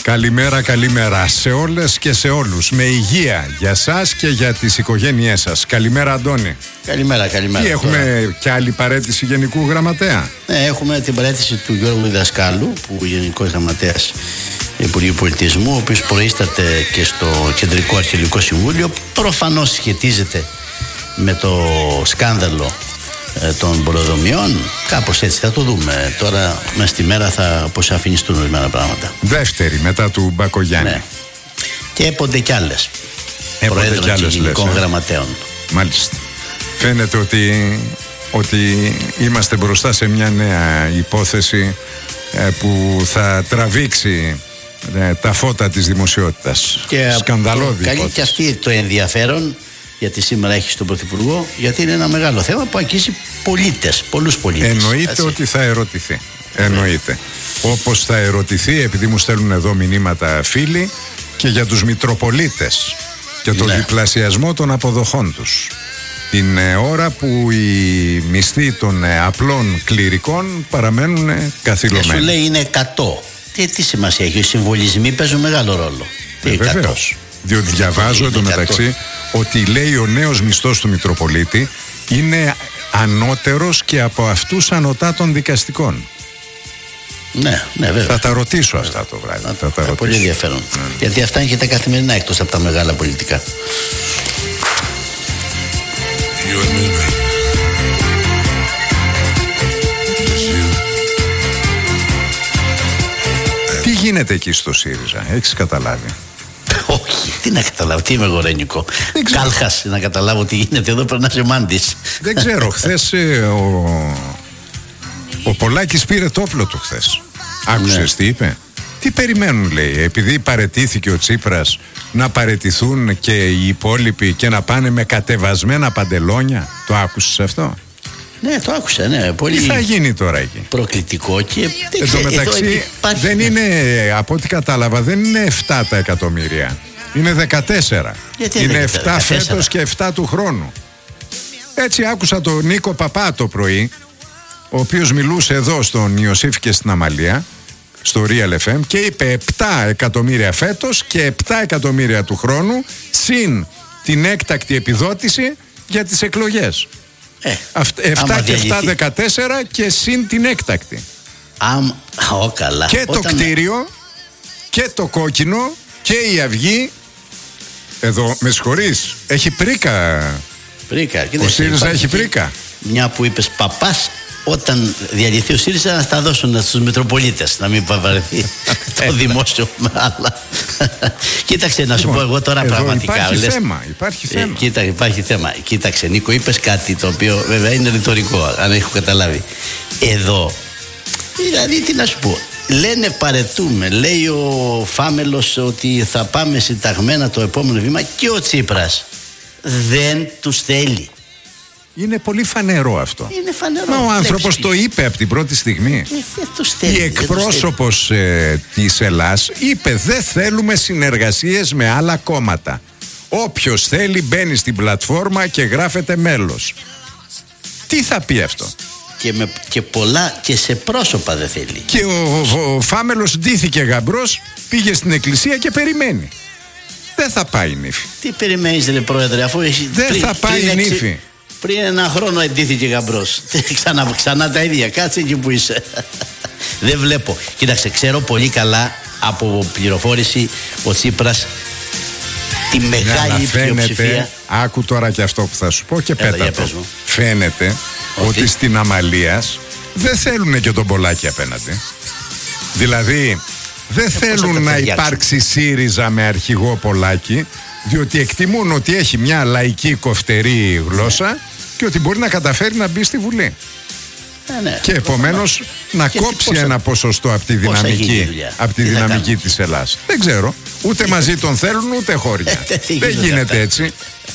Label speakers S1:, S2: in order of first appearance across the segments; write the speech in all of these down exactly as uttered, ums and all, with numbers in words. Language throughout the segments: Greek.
S1: Καλημέρα, καλημέρα σε όλες και σε όλους. Με υγεία για σας και για τις οικογένειές σας. Καλημέρα, Αντώνη.
S2: Καλημέρα, καλημέρα.
S1: Τι έχουμε τώρα, και άλλη παραίτηση Γενικού Γραμματέα?
S2: Ναι, έχουμε την παραίτηση του Γιώργου Διδασκάλου, που Γενικός Γραμματέας Υπουργείου Πολιτισμού, ο οποίος προείσταται και στο Κεντρικό Αρχαιολογικό Συμβούλιο. Προφανώς σχετίζεται με το σκάνδαλο ε, των πολεοδομιών. Κάπως έτσι θα το δούμε. Τώρα μέσα στη μέρα θα αποσαφινιστούν ορισμένα πράγματα.
S1: Δεύτερη μετά του Μπακογιάννη. Ναι.
S2: Και έπονται κι άλλες.
S1: Έπονται κι άλλες,
S2: Γενικών Γραμματέων.
S1: Μάλιστα. Φαίνεται ότι, ότι είμαστε μπροστά σε μια νέα υπόθεση ε, που θα τραβήξει ε, τα φώτα της δημοσιότητας.
S2: Και
S1: σκανδαλώδη
S2: καλεί και αυτή το ενδιαφέρον, γιατί σήμερα έχει τον Πρωθυπουργό, γιατί είναι ένα μεγάλο θέμα που αγγίζει πολίτες, πολλούς πολίτες.
S1: Εννοείται
S2: έτσι.
S1: ότι θα ερωτηθεί. Εννοείται. Όπως θα ερωτηθεί, επειδή μου στέλνουν εδώ μηνύματα φίλοι, και για τους Μητροπολίτες και τον ναι. διπλασιασμό των αποδοχών τους. Την ώρα που οι μισθοί των απλών κληρικών παραμένουν καθυλωμένοι.
S2: Και σου λέει είναι εκατό. Τι, τι σημασία έχει, οι συμβολισμοί παίζουν μεγάλο ρόλο.
S1: Ε, βεβαίως. Διότι διαβάζω εντωμεταξύ ότι λέει ο νέος μισθός του Μητροπολίτη είναι ανώτερος και από αυτούς ανωτά των δικαστικών.
S2: Ναι, ναι, βέβαια.
S1: Θα τα ρωτήσω αυτά το βράδυ.
S2: Να,
S1: θα τα ρωτήσω.
S2: Πολύ ενδιαφέρον. Mm. Γιατί αυτά είναι και τα καθημερινά εκτός από τα μεγάλα πολιτικά.
S1: Τι γίνεται εκεί στο ΣΥΡΙΖΑ, έχεις καταλάβει?
S2: Όχι, τι να καταλάβω, τι είμαι γορένικο. Κάλχας να καταλάβω τι γίνεται, εδώ περνάς ο Μάντης.
S1: Δεν ξέρω, χθες ε, ο, ο Πολάκης πήρε το όπλο του χθες. Άκουσες ναι. τι είπε? Τι περιμένουν, λέει, επειδή παραιτήθηκε ο Τσίπρας, να παραιτηθούν και οι υπόλοιποι και να πάνε με κατεβασμένα παντελόνια? Το άκουσες αυτό?
S2: Ναι, το άκουσα, ναι. Πολύ
S1: τι θα γίνει τώρα εκεί?
S2: Προκλητικό και...
S1: Εν τω μεταξύ, δεν είναι, από ό,τι κατάλαβα, δεν είναι επτά τα εκατομμύρια. Είναι δεκατέσσερα.
S2: Γιατί
S1: είναι
S2: είναι
S1: επτά φέτος και επτά του χρόνου. Έτσι άκουσα τον Νίκο Παπά το πρωί, ο οποίος μιλούσε εδώ στον Ιωσήφ και στην Αμαλία, στο Real εφ εμ, και είπε επτά εκατομμύρια φέτος και επτά εκατομμύρια του χρόνου, συν την έκτακτη επιδότηση για τις εκλογές. Ε, επτά και επτά δεκατέσσερα και συν την έκτακτη.
S2: Αμ, ο, καλά.
S1: Και
S2: Όταν...
S1: το κτίριο και το κόκκινο και η αυγή. Εδώ με συγχωρείς, έχει πρίκα.
S2: Πρίκα.
S1: Ο ΣΥΡΙΖΑ έχει πρίκα.
S2: Μια που είπες παπάς, όταν διαλυθεί ο ΣΥΡΙΖΑ να τα δώσουν στους Μητροπολίτες, να μην παβαρεθεί το δημόσιο με άλλα. Κοίταξε να σου λοιπόν, πω εγώ τώρα
S1: εδώ
S2: πραγματικά.
S1: Υπάρχει
S2: λες,
S1: θέμα, υπάρχει θέμα.
S2: Ε, κοίτα, υπάρχει θέμα. Κοίταξε Νίκο, είπες κάτι το οποίο βέβαια είναι ρητορικό, αν έχω καταλάβει. Εδώ, δηλαδή τι να σου πω, λένε παρετούμε, λέει ο Φάμελος ότι θα πάμε συνταγμένα το επόμενο βήμα, και ο Τσίπρας δεν τους θέλει.
S1: Είναι πολύ φανερό αυτό.
S2: Είναι φανερό.
S1: Μα ο άνθρωπος το είπε από την πρώτη στιγμή.
S2: Ε,
S1: Η εκπρόσωπος ε, της Ελλάς είπε δεν θέλουμε συνεργασίες με άλλα κόμματα. Όποιος θέλει μπαίνει στην πλατφόρμα και γράφεται μέλος. Τι θα πει αυτό?
S2: Και, με, και πολλά και σε πρόσωπα δεν θέλει.
S1: Και ο, ο, ο Φάμελος ντύθηκε γαμπρός, πήγε στην εκκλησία και περιμένει. Δεν θα πάει η νύφη.
S2: Τι περιμένεις ρε πρόεδρε, αφού έχει...
S1: Δεν
S2: πριν,
S1: θα πάει η νύφη.
S2: Πριν ένα χρόνο εντύθηκε γαμπρός. Ξανά, ξανά τα ίδια. Κάτσε εκεί που είσαι. Δεν βλέπω. Κοίταξε, ξέρω πολύ καλά από πληροφόρηση ο Τσίπρας τη μεγάλη πλειοψηφία.
S1: Άκου τώρα και αυτό που θα σου πω και
S2: Έλα,
S1: πέτα το. Φαίνεται ότι, ότι στην Αμαλίας δεν θέλουν και τον Πολάκη απέναντι. Δηλαδή δεν ε, θέλουν να υπάρξει ΣΥΡΙΖΑ με αρχηγό Πολάκη, διότι εκτιμούν ότι έχει μια λαϊκή κοφτερή γλώσσα και ότι μπορεί να καταφέρει να μπει στη Βουλή. Ε, ναι, και επομένως να και κόψει πόσα, ένα ποσοστό από τη δυναμική, από τη δυναμική της Ελλάς. Δεν ξέρω. Ούτε μαζί τον θέλουν ούτε χώρια. Δεν γίνεται αυτά. Έτσι.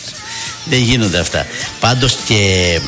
S2: Δεν γίνονται αυτά. Πάντως και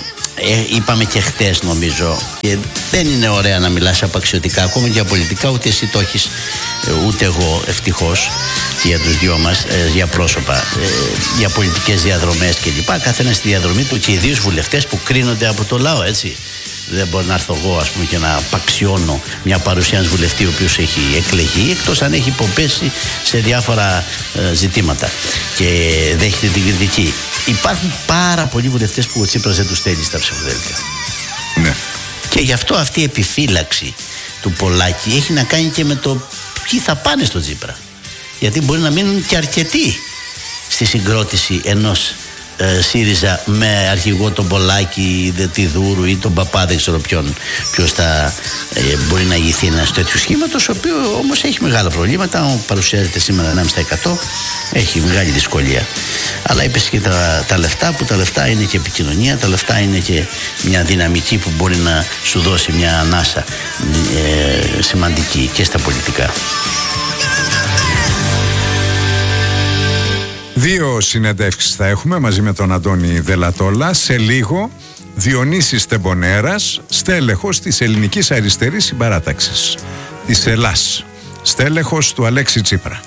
S2: ε, είπαμε και χτες νομίζω, και δεν είναι ωραία να μιλάς απαξιωτικά ακόμα για πολιτικά, ούτε εσύ το έχεις, ούτε εγώ ευτυχώς, για τους δυο μας, ε, για πρόσωπα, ε, για πολιτικές διαδρομές κλπ. Καθένας στη διαδρομή του, και ιδίως βουλευτές που κρίνονται από το λαό, έτσι. Δεν μπορώ να έρθω εγώ, ας πούμε, και να παξιώνω μια παρουσία ενός βουλευτή ο οποίος έχει εκλεγεί, εκτός αν έχει υποπέσει σε διάφορα ε, ζητήματα και δέχεται την κριτική. Υπάρχουν πάρα πολλοί βουλευτές που ο Τσίπρας δεν τους στέλνει στα ψηφοδέλτια.
S1: Ναι.
S2: Και γι' αυτό αυτή η επιφύλαξη του Πολάκη έχει να κάνει και με το ποιοι θα πάνε στο Τσίπρα. Γιατί μπορεί να μείνουν και αρκετοί στη συγκρότηση ενός ε, ΣΥΡΙΖΑ με αρχηγό τον Πολάκη, τη Δούρου ή τον Παπά, δεν ξέρω ποιον, ποιος θα ε, μπορεί να ηγηθεί ένας τέτοιου σχήματος, ο οποίο όμως έχει μεγάλα προβλήματα. Παρουσιάζεται σήμερα ένα κόμμα πέντε τοις εκατό, έχει μεγάλη δυσκολία. Αλλά είπες και τα, τα λεφτά, που τα λεφτά είναι και επικοινωνία, τα λεφτά είναι και μια δυναμική που μπορεί να σου δώσει μια ανάσα ε, σημαντική και στα πολιτικά.
S1: Δύο συνεντεύξεις θα έχουμε μαζί με τον Αντώνη Δελατόλα. Σε λίγο Διονύσης Τεμπονέρας, στέλεχος της Ελληνικής Αριστερής Συμπαράταξης, της ΕΛΑΣ, στέλεχος του Αλέξη Τσίπρα.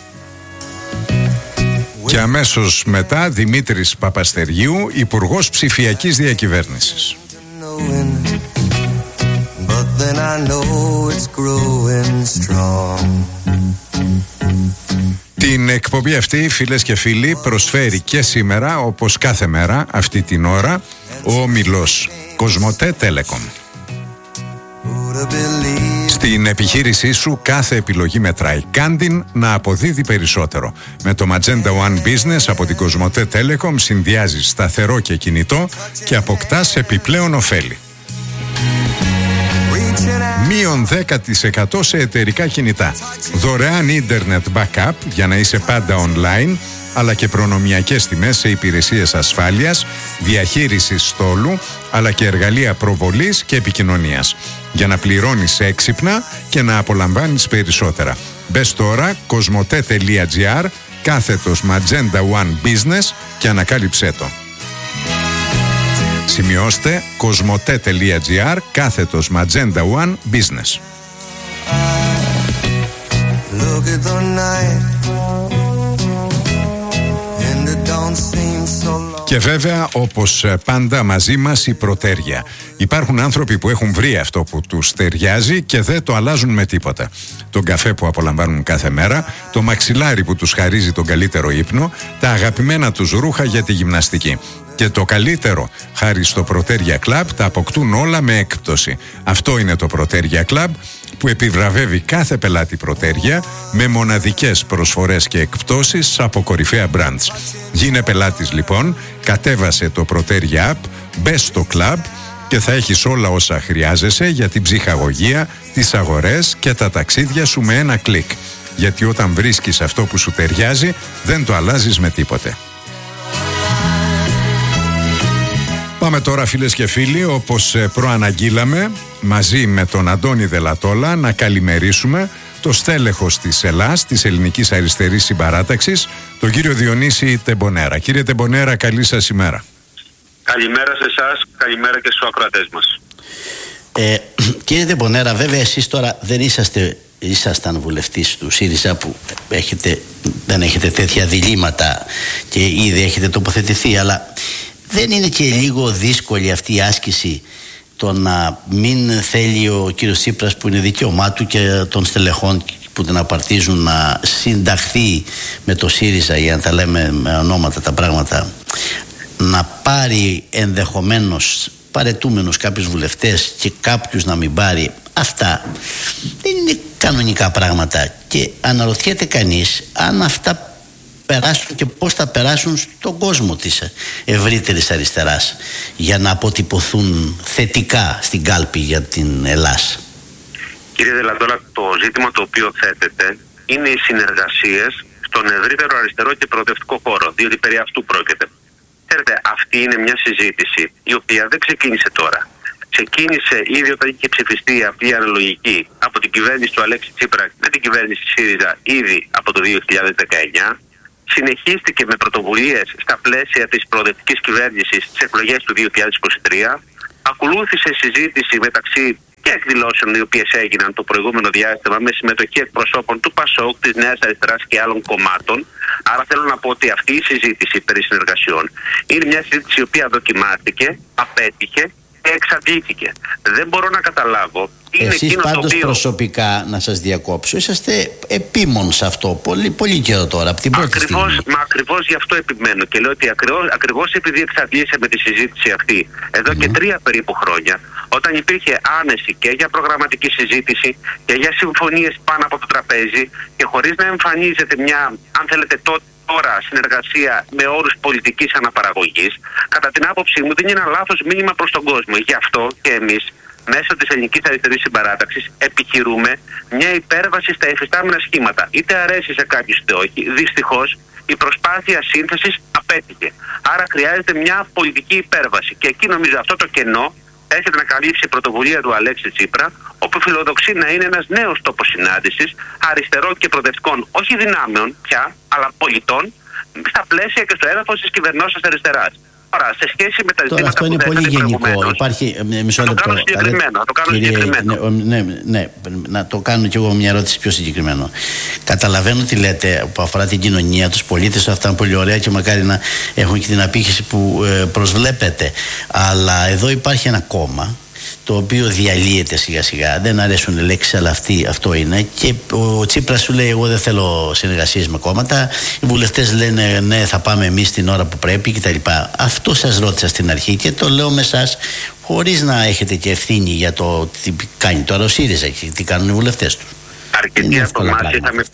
S1: Και αμέσως μετά Δημήτρης Παπαστεργίου, Υπουργός Ψηφιακής Διακυβέρνησης. Την εκπομπή αυτή, φίλες και φίλοι, προσφέρει και σήμερα, όπως κάθε μέρα αυτή την ώρα, ο όμιλος Κοσμοτέ Telecom. Στην επιχείρησή σου κάθε επιλογή μετράει. Κάντιν να αποδίδει περισσότερο. Με το Magenta One Business από την Κοσμοτέ Telecom συνδυάζεις σταθερό και κινητό και αποκτάς επιπλέον ωφέλη. Μείον δέκα τοις εκατό σε εταιρικά κινητά. Δωρεάν ίντερνετ backup για να είσαι πάντα online, αλλά και προνομιακές τιμές σε υπηρεσίες ασφάλειας, διαχείρισης στόλου, αλλά και εργαλεία προβολής και επικοινωνίας. Για να πληρώνεις έξυπνα και να απολαμβάνεις περισσότερα. Μπες τώρα κοσμοτέ.gr κάθετος Magenta One Business και ανακάλυψέ το. Σημειώστε κοσμοτέ.gr κάθετος Magenta One Business. Και βέβαια, όπως πάντα, μαζί μας η προτέρια. Υπάρχουν άνθρωποι που έχουν βρει αυτό που τους ταιριάζει και δεν το αλλάζουν με τίποτα. Τον καφέ που απολαμβάνουν κάθε μέρα, το μαξιλάρι που τους χαρίζει τον καλύτερο ύπνο, τα αγαπημένα τους ρούχα για τη γυμναστική. Και το καλύτερο, χάρη στο Προτέρια Club, τα αποκτούν όλα με έκπτωση. Αυτό είναι το Προτέρια Club, που επιβραβεύει κάθε πελάτη Προτέρια με μοναδικές προσφορές και εκπτώσεις από κορυφαία brands. Γίνε πελάτης λοιπόν, κατέβασε το Προτέρια App, μπες στο club και θα έχεις όλα όσα χρειάζεσαι για την ψυχαγωγία, τις αγορές και τα ταξίδια σου με ένα κλικ. Γιατί όταν βρίσκεις αυτό που σου ταιριάζει, δεν το αλλάζεις με τίποτε. Πάμε τώρα, φίλες και φίλοι, όπως προαναγγείλαμε, μαζί με τον Αντώνη Δελατόλα, να καλημερίσουμε το στέλεχος της ΕΛΑΣ, της Ελληνικής Αριστερής Συμπαράταξης, τον κύριο Διονύση Τεμπονέρα. Κύριε Τεμπονέρα, καλή σας ημέρα.
S3: Καλημέρα σε εσάς, καλημέρα και στους ακροατές μας.
S2: Ε, κύριε Τεμπονέρα, βέβαια εσείς τώρα δεν είσαστε, ήσασταν βουλευτής του ΣΥΡΙΖΑ, που έχετε, δεν έχετε τέτοια διλήμματα και ήδη έχετε τοποθετηθεί, αλλά δεν είναι και λίγο δύσκολη αυτή η άσκηση, το να μην θέλει ο κύριος Τσίπρας, που είναι δικαίωμά του και των στελεχών που την απαρτίζουν, να συνταχθεί με το ΣΥΡΙΖΑ, για να τα λέμε με ονόματα τα πράγματα, να πάρει ενδεχομένως παρετούμενους κάποιους βουλευτές και κάποιους να μην πάρει? Αυτά δεν είναι κανονικά πράγματα και αναρωτιέται κανείς αν αυτά περάσουν και πώς θα περάσουν στον κόσμο της ευρύτερης αριστεράς για να αποτυπωθούν θετικά στην κάλπη για την ΕΛΑΣ.
S3: Κύριε Δελατόλα, το ζήτημα το οποίο θέτεται είναι οι συνεργασίες στον ευρύτερο αριστερό και προοδευτικό χώρο, διότι περί αυτού πρόκειται. Ξέρετε, αυτή είναι μια συζήτηση η οποία δεν ξεκίνησε τώρα. Ξεκίνησε ήδη όταν είχε ψηφιστεί αυτή η αναλογική από την κυβέρνηση του Αλέξη Τσίπρα με την κυβέρνηση ΣΥΡΙΖΑ ήδη από το δύο χιλιάδες δεκαεννιά. Συνεχίστηκε με πρωτοβουλίες στα πλαίσια της προοδευτικής κυβέρνησης στις εκλογές του δύο χιλιάδες είκοσι τρία. Ακολούθησε συζήτηση μεταξύ και εκδηλώσεων οι οποίες έγιναν το προηγούμενο διάστημα με συμμετοχή εκπροσώπων του ΠΑΣΟΚ, της Νέας Αριστεράς και άλλων κομμάτων. Άρα θέλω να πω ότι αυτή η συζήτηση περί συνεργασιών είναι μια συζήτηση η οποία δοκιμάστηκε, απέτυχε εξαντλήθηκε. Δεν μπορώ να καταλάβω. Είναι
S2: Εσείς πάντως
S3: το οποίο...
S2: προσωπικά, να σας διακόψω, είσαστε επίμον σε αυτό πολύ, πολύ καιρό τώρα, από την πρώτη
S3: ακριβώς,
S2: στιγμή.
S3: Μα ακριβώς γι' αυτό επιμένω και λέω ότι ακριβώς, ακριβώς επειδή εξαντλήσαμε τη συζήτηση αυτή εδώ mm. και τρία περίπου χρόνια, όταν υπήρχε άνεση και για προγραμματική συζήτηση και για συμφωνίες πάνω από το τραπέζι και χωρίς να εμφανίζεται μια, αν θέλετε τότε, τώρα συνεργασία με όρους πολιτικής αναπαραγωγής, κατά την άποψή μου δίνει ένα λάθος μήνυμα προς τον κόσμο. Γι' αυτό και εμείς μέσω της Ελληνικής Αριστερής Συμπαράταξης επιχειρούμε μια υπέρβαση στα υφιστάμενα σχήματα. Είτε αρέσει σε κάποιους είτε όχι. Δυστυχώς η προσπάθεια σύνθεσης απέτυχε. Άρα χρειάζεται μια πολιτική υπέρβαση. Και εκεί νομίζω αυτό το κενό έρχεται να καλύψει η πρωτοβουλία του Αλέξη Τσίπρα, όπου φιλοδοξεί να είναι ένας νέος τόπος συνάντησης αριστερών και προοδευτικών, όχι δυνάμεων πια, αλλά πολιτών, στα πλαίσια και στο έδαφος της κυβερνώσεως αριστεράς. Τώρα, σε σχέση με τα ζητήματα
S2: αυτό
S3: που
S2: είναι πολύ γενικό. Υπάρχει μισό λεπτό.
S3: Το κάνω συγκεκριμένο. Το κάνω
S2: Κύριε,
S3: συγκεκριμένο.
S2: Ναι, ναι, ναι, να το κάνω κι εγώ μια ερώτηση πιο συγκεκριμένο. Καταλαβαίνω τι λέτε που αφορά την κοινωνία, τους πολίτες, αυτά είναι πολύ ωραία και μακάρι να έχουν και την απήχηση που ε, προσβλέπετε. Αλλά εδώ υπάρχει ένα κόμμα το οποίο διαλύεται σιγά σιγά, δεν αρέσουν οι λέξεις, αλλά αυτή, αυτό είναι, και ο Τσίπρας σου λέει εγώ δεν θέλω συνεργασίες με κόμματα, οι βουλευτές λένε ναι θα πάμε εμείς την ώρα που πρέπει κτλ. Αυτό σας ρώτησα στην αρχή και το λέω με εσάς χωρίς να έχετε και ευθύνη για το τι κάνει τώρα ο ΣΥΡΙΖΑ και τι κάνουν οι βουλευτές του.
S3: Αρκετοί από εμάς είχαμε,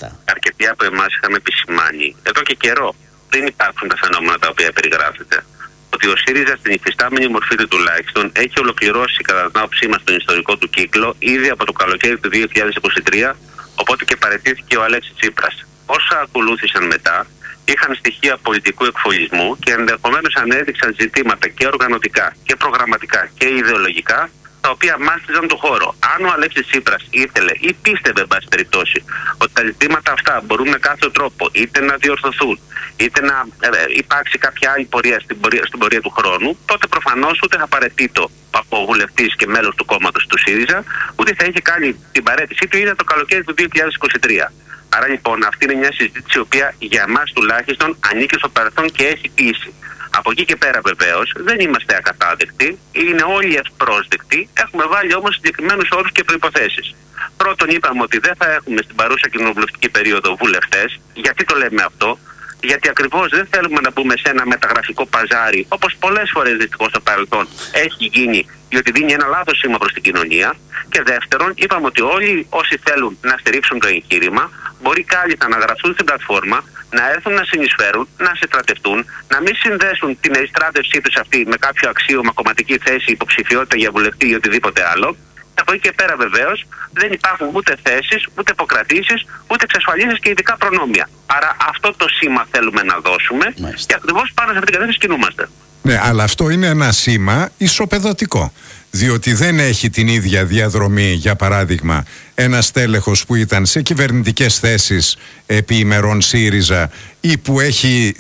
S3: είχαμε επισημάνει εδώ και καιρό, δεν υπάρχουν τα φαινόμενα τα οποία περιγράφεται, ότι ο ΣΥΡΙΖΑ στην υφιστάμενη μορφή του τουλάχιστον έχει ολοκληρώσει κατά την άποψή μας τον ιστορικό του κύκλο ήδη από το καλοκαίρι του δύο χιλιάδες είκοσι τρία, οπότε και παραιτήθηκε ο Αλέξης Τσίπρας. Όσα ακολούθησαν μετά είχαν στοιχεία πολιτικού εκφολισμού και ενδεχομένως ανέδειξαν ζητήματα και οργανωτικά και προγραμματικά και ιδεολογικά, τα οποία μάστιζαν τον χώρο. Αν ο Αλέξης Τσίπρας ήθελε ή πίστευε, εν πάση περιπτώσει, ότι τα ζητήματα αυτά μπορούν με κάθε τρόπο είτε να διορθωθούν, είτε να ε, υπάρξει κάποια άλλη πορεία στην, πορεία στην πορεία του χρόνου, τότε προφανώς ούτε θα παραιτείται από βουλευτής και μέλος του κόμματος του ΣΥΡΙΖΑ, ούτε θα είχε κάνει την παραίτησή του ήδη το καλοκαίρι του δύο χιλιάδες είκοσι τρία. Άρα λοιπόν αυτή είναι μια συζήτηση η οποία για εμάς τουλάχιστον ανήκει στο παρελθόν και έχει πείσει. Από εκεί και πέρα βεβαίως δεν είμαστε ακατάδεκτοι, είναι όλοι ευπρόσδεκτοι, έχουμε βάλει όμως συγκεκριμένους όρους και προϋποθέσεις. Πρώτον είπαμε ότι δεν θα έχουμε στην παρούσα κοινοβουλευτική περίοδο βουλευτές. Γιατί το λέμε αυτό? Γιατί ακριβώς δεν θέλουμε να μπούμε σε ένα μεταγραφικό παζάρι, όπως πολλές φορές δυστυχώς στο παρελθόν έχει γίνει, διότι δίνει ένα λάθος σήμα προς την κοινωνία. Και δεύτερον, είπαμε ότι όλοι όσοι θέλουν να στηρίξουν το εγχείρημα μπορεί κάλλιστα να γραφτούν στην πλατφόρμα, να έρθουν να συνεισφέρουν, να συστρατευτούν, να μην συνδέσουν την ειστράτευσή τους αυτή με κάποιο αξίωμα, κομματική θέση, υποψηφιότητα για βουλευτή ή οτιδήποτε άλλο. Από εκεί και πέρα βεβαίως δεν υπάρχουν ούτε θέσεις, ούτε υποκρατήσεις, ούτε εξασφαλίσεις και ειδικά προνόμια. Άρα αυτό το σήμα θέλουμε να δώσουμε. Μάλιστα. Και ακριβώς πάνω σε αυτήν την κατεύθυνση κινούμαστε.
S1: Ναι, αλλά αυτό είναι ένα σήμα ισοπεδωτικό. Διότι δεν έχει την ίδια διαδρομή, για παράδειγμα, ένας τέλεχος που ήταν σε κυβερνητικές θέσεις επί ημερών ΣΥΡΙΖΑ ή που έχει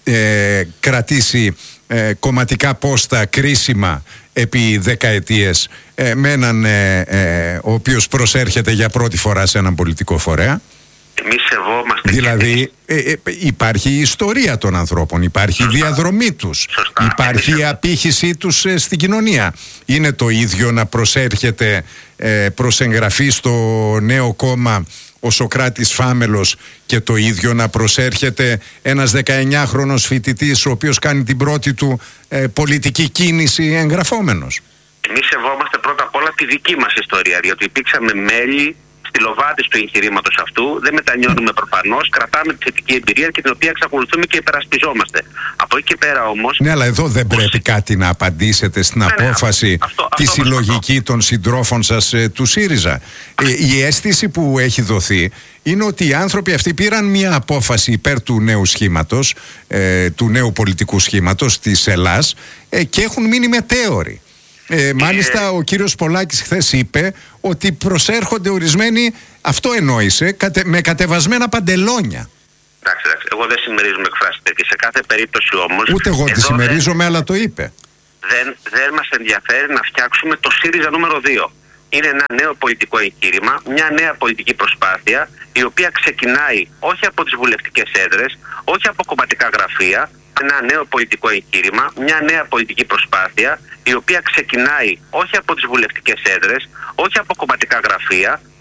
S1: ε, κρατήσει ε, κομματικά πόστα κρίσιμα επί δεκαετίες ε, με έναν ε, ε, ο οποίος προσέρχεται για πρώτη φορά σε έναν πολιτικό φορέα.
S3: Εμείς σεβόμαστε.
S1: Δηλαδή ε, ε, υπάρχει η ιστορία των ανθρώπων, υπάρχει Σωστά. η διαδρομή τους, Σωστά. υπάρχει η απήχησή τους ε, στην κοινωνία. Είναι το ίδιο να προσέρχεται ε, προς εγγραφή στο νέο κόμμα ο Σωκράτης Φάμελος και το ίδιο να προσέρχεται ένας δεκαεννιάχρονος φοιτητής ο οποίος κάνει την πρώτη του ε, πολιτική κίνηση εγγραφόμενος.
S3: Εμείς σεβόμαστε πρώτα απ' όλα τη δική μας ιστορία, διότι υπήρξαμε μέλη στυλοβάτης του εγχειρήματος αυτού, δεν μετανιώνουμε προφανώς, κρατάμε τη θετική εμπειρία και την οποία εξακολουθούμε και υπερασπιζόμαστε. Από εκεί και πέρα όμως.
S1: Ναι, αλλά εδώ δεν πρέπει κάτι να απαντήσετε στην ναι, απόφαση ναι, αυτό, αυτό, τη αυτό, συλλογική αυτό. των συντρόφων σας ε, του ΣΥΡΙΖΑ. Ε, η αίσθηση που έχει δοθεί είναι ότι οι άνθρωποι αυτοί πήραν μια απόφαση υπέρ του νέου σχήματος, ε, του νέου πολιτικού σχήματος της Ελλάς ε, και έχουν μείνει μετέωροι. Ε, μάλιστα ο κύριος Πολάκης χθες είπε ότι προσέρχονται ορισμένοι, αυτό εννοήσε, κατε, με κατεβασμένα παντελόνια.
S3: Εντάξει, εντάξει, εγώ δεν συμμερίζομαι εκφράσεις τέτοιες. Σε κάθε περίπτωση όμως.
S1: Ούτε εγώ τη συμμερίζομαι, δεν, αλλά το είπε.
S3: Δεν, δεν μας ενδιαφέρει να φτιάξουμε το ΣΥΡΙΖΑ νούμερο δύο. Είναι ένα νέο πολιτικό εγχείρημα, μια νέα πολιτική προσπάθεια, η οποία ξεκινάει όχι από τις βουλευτικές έδρες, όχι από κομματικά γραφεία, ένα νέο πολιτικό εγχείρημα, μια νέα πολιτική προσπάθεια, η οποία ξεκινάει όχι από τις βουλευτικές έδρες, όχι από κομματικά γραφεία,